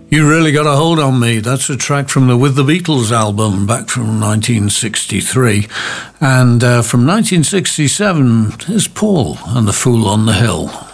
You Really Got a Hold on Me. That's a track from the With the Beatles album back from 1963. And from 1967 is Paul and the Fool on the Hill.